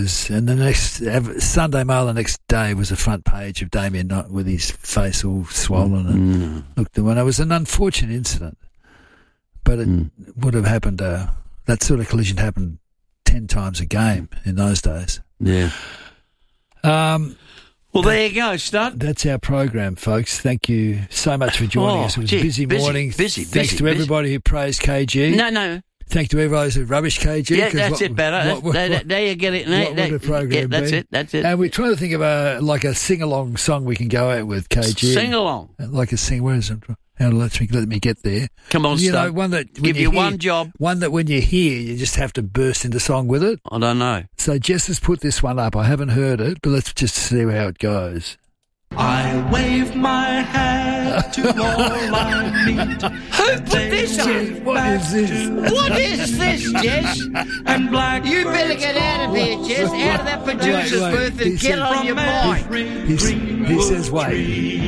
and the next Sunday Mail the next day was the front page of Damien Knight with his face all swollen. And looked, when it was an unfortunate incident, but it would have happened. That sort of collision happened 10 times a game in those days. Yeah. Well, there you go, Stud. That's our program, folks. Thank you so much for joining us. It was a busy morning. Thanks to everybody who praised KG. No. Thanks to everybody who rubbish KG. Yeah, that's it, better. There you get it. What would a program be? That's it. And we're trying to think of a sing-along song we can go out with, KG. Sing-along? Like a sing... Where is it? Let me get there. Come on, Stud. One that... Give you one job. One that when you hear, you just have to burst into song with it. I don't know. So Jess has put this one up. I haven't heard it, but let's just see how it goes. I wave my hat to all I meet. Who put this on? What is this? What is this, Jess? And black. You better get out of here, Jess. Out of that producer's booth and get on your bike. He says, wait.